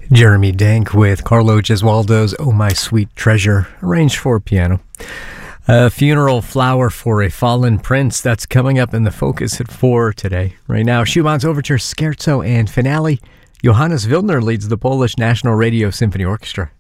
Jeremy Dank with Carlo Gesualdo's Oh My Sweet Treasure, arranged for piano. A funeral flower for a fallen prince, that's coming up in the Focus at 4 today. Right now, Schumann's Overture, Scherzo, and Finale. Johannes Wildner leads the Polish National Radio Symphony Orchestra.